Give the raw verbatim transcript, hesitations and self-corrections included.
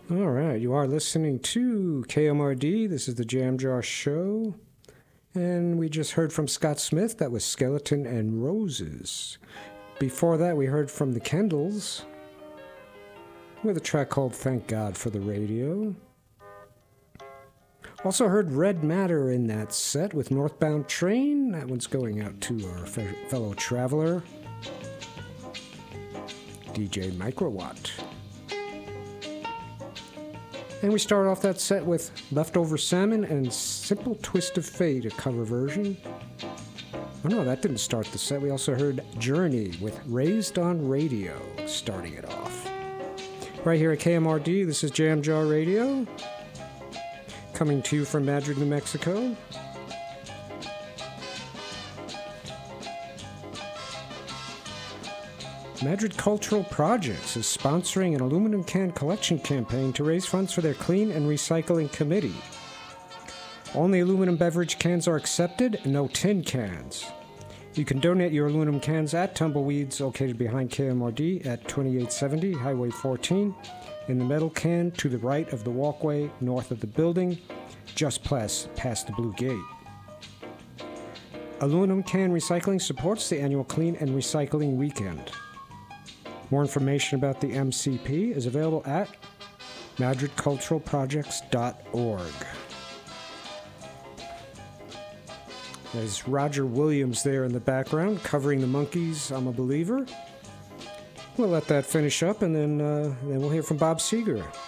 All right, you are listening to K M R D. This is the Jam Jar Show. And we just heard from Scott Smith. That was Skeleton and Roses. Before that, we heard from the Kendalls with a track called Thank God for the Radio. Also heard Red Matter in that set with Northbound Train. That one's going out to our fe- fellow traveler, D J Microwatt. And we start off that set with Leftover Salmon and Simple Twist of Fate, a cover version. Oh no, that didn't start the set. We also heard Journey with Raised on Radio, starting it off. Right here at K M R D, this is Jam Jar Radio, coming to you from Madrid, New Mexico. Madrid Cultural Projects is sponsoring an aluminum can collection campaign to raise funds for their Clean and Recycling Committee. Only aluminum beverage cans are accepted, no tin cans. You can donate your aluminum cans at Tumbleweeds, located behind K M R D at twenty-eight seventy Highway fourteen, in the metal can to the right of the walkway north of the building, just past, past the Blue Gate. Aluminum Can Recycling supports the annual Clean and Recycling Weekend. More information about the M C P is available at madrid cultural projects dot org. There's Roger Williams there in the background, covering the Monkees' I'm a Believer. We'll let that finish up, and then, uh, then we'll hear from Bob Seger.